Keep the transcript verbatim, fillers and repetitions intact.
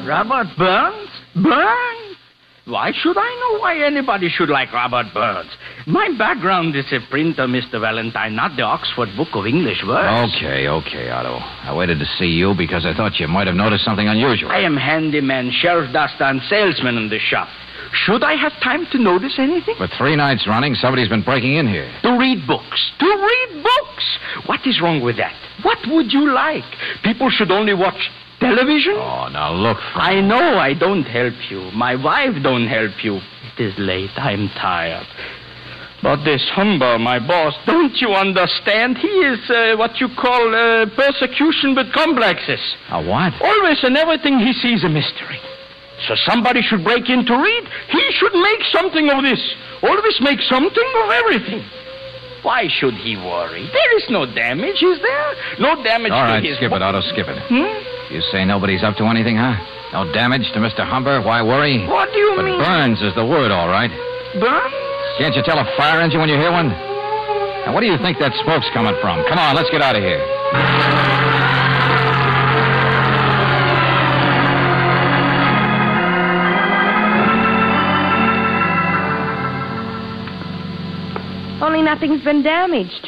Robert Burns? Burns? Why should I know why anybody should like Robert Burns? My background is a printer, Mister Valentine, not the Oxford Book of English Words. Okay, okay, Otto. I waited to see you because I thought you might have noticed something unusual. I am handyman, shelf duster, and salesman in the shop. Should I have time to notice anything? For three nights running, somebody's been breaking in here. To read books. To read books! What is wrong with that? What would you like? People should only watch television? Oh, now look. Frank. I know I don't help you. My wife don't help you. It is late. I'm tired. But this Humber, my boss, don't you understand? He is uh, what you call uh, persecution with complexes. A what? Always and everything he sees a mystery. So somebody should break in to read. He should make something of this. Always make something of everything. Why should he worry? There is no damage, is there? No damage All to right, his... skip it, Otto, skip it. Hmm? You say nobody's up to anything, huh? No damage to Mister Humber? Why worry? What do you but mean? Burns is the word, all right. Burns? Can't you tell a fire engine when you hear one? Now, what do you think that smoke's coming from? Come on, let's get out of here. Only nothing's been damaged.